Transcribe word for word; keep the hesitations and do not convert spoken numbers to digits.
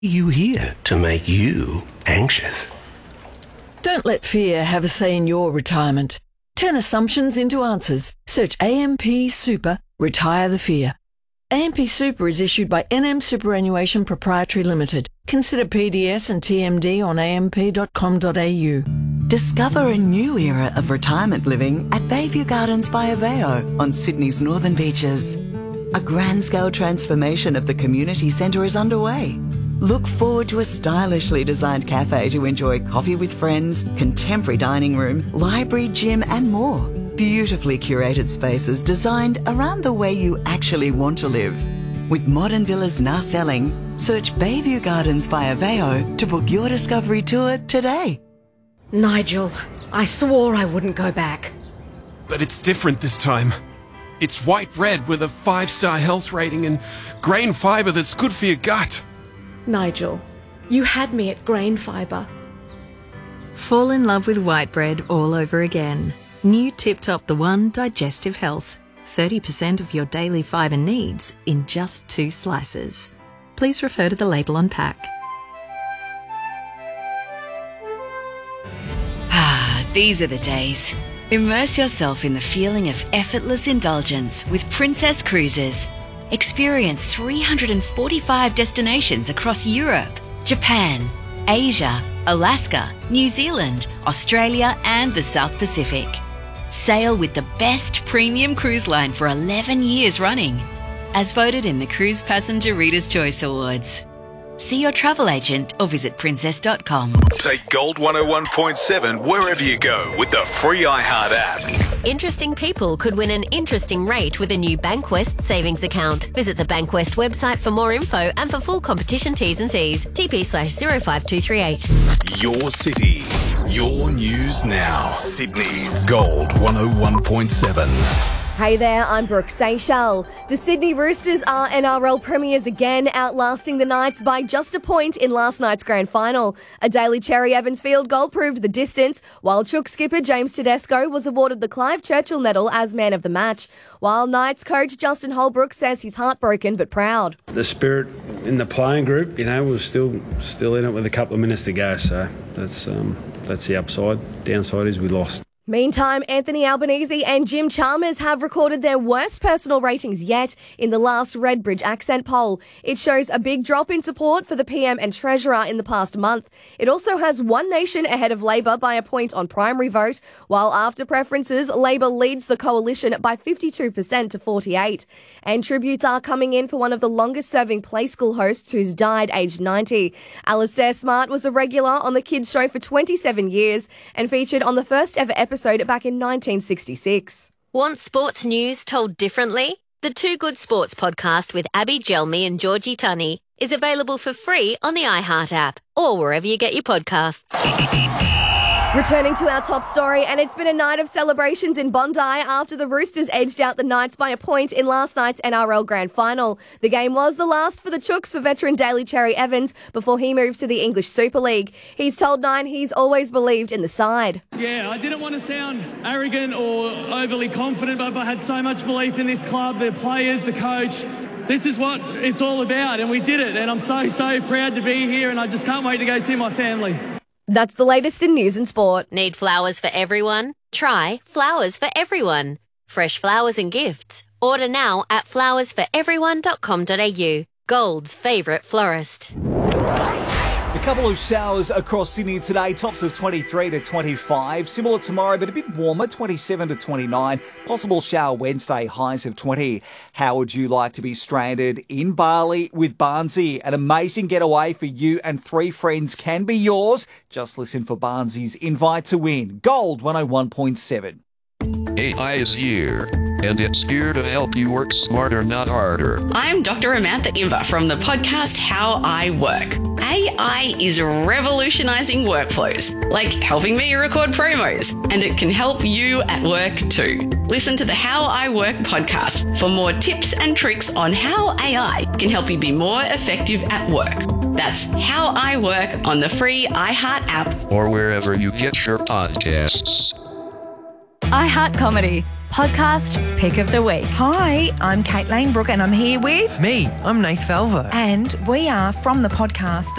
You here to make you anxious. Don't let fear have a say in your retirement. Turn assumptions into answers. Search A M P Super, Retire the Fear. A M P Super is issued by N M Superannuation Proprietary Limited. Consider P D S and T M D on a m p dot com dot a u. Discover a new era of retirement living at Bayview Gardens by Aveo on Sydney's northern beaches. A grand-scale transformation of the community centre is underway. Look forward to a stylishly designed cafe to enjoy coffee with friends, contemporary dining room, library, gym and more. Beautifully curated spaces designed around the way you actually want to live. With modern villas now selling, search Bayview Gardens by Aveo to book your discovery tour today. Nigel, I swore I wouldn't go back. But it's different this time. It's white bread with a five-star health rating and grain fibre that's good for your gut. Nigel, you had me at grain fibre. Fall in love with white bread all over again. New Tip Top The One Digestive Health. thirty percent of your daily fibre needs in just two slices. Please refer to the label on pack. Ah, these are the days. Immerse yourself in the feeling of effortless indulgence with Princess Cruises. Experience three hundred forty-five destinations across Europe, Japan, Asia, Alaska, New Zealand, Australia and the South Pacific. Sail with the best premium cruise line for eleven years running, as voted in the Cruise Passenger Reader's Choice Awards. See your travel agent or visit princess dot com. Take Gold one oh one point seven wherever you go with the free iHeart app. Interesting people could win an interesting rate with a new Bankwest savings account. Visit the Bankwest website for more info and for full competition T's and C's. T P slash zero five two three eight. Your city, your news now. Sydney's Gold one oh one point seven. Hey there, I'm Brooke Seychelles. The Sydney Roosters are N R L premiers again, outlasting the Knights by just a point in last night's grand final. A Daly Cherry Evans field goal proved the distance, while Chook skipper James Tedesco was awarded the Clive Churchill Medal as man of the match. While Knights coach Justin Holbrook says he's heartbroken but proud. The spirit in the playing group, you know, was still still in it with a couple of minutes to go, so that's um, that's the upside. Downside is we lost. Meantime, Anthony Albanese and Jim Chalmers have recorded their worst personal ratings yet in the last Redbridge accent poll. It shows a big drop in support for the P M and Treasurer in the past month. It also has One Nation ahead of Labor by a point on primary vote, while after preferences, Labor leads the coalition by fifty-two percent to forty-eight. And tributes are coming in for one of the longest-serving play school hosts who's died aged ninety. Alistair Smart was a regular on the kids' show for twenty-seven years and featured on the first ever episode back in nineteen sixty-six. Want sports news told differently? The Two Good Sports podcast with Abby Gelmi and Georgie Tunney is available for free on the iHeart app or wherever you get your podcasts. Returning to our top story, and it's been a night of celebrations in Bondi after the Roosters edged out the Knights by a point in last night's N R L Grand Final. The game was the last for the Chooks for veteran Daly Cherry Evans before he moves to the English Super League. He's told Nine he's always believed in the side. Yeah, I didn't want to sound arrogant or overly confident, but I had so much belief in this club, the players, the coach. This is what it's all about, and we did it, and I'm so, so proud to be here, and I just can't wait to go see my family. That's the latest in news and sport. Need flowers for everyone? Try Flowers for Everyone. Fresh flowers and gifts. Order now at flowers for everyone dot com dot a u. Gold's favourite florist. A couple of showers across Sydney today, tops of twenty-three to twenty-five. Similar tomorrow, but a bit warmer, twenty-seven to twenty-nine. Possible shower Wednesday, highs of twenty. How would you like to be stranded in Bali with Barnsey? An amazing getaway for you and three friends can be yours. Just listen for Barnsey's invite to win. Gold one oh one point seven. A I is here, and it's here to help you work smarter, not harder. I'm Doctor Amantha Imber from the podcast How I Work. A I is revolutionising workflows, like helping me record promos, and it can help you at work too. Listen to the How I Work podcast for more tips and tricks on how A I can help you be more effective at work. That's How I Work on the free iHeart app. Or wherever you get your podcasts. iHeart Comedy. podcast pick of the week. Hi, I'm Kate Lanebrook and I'm here with... Me, I'm Nath Falvo. And we are from the podcast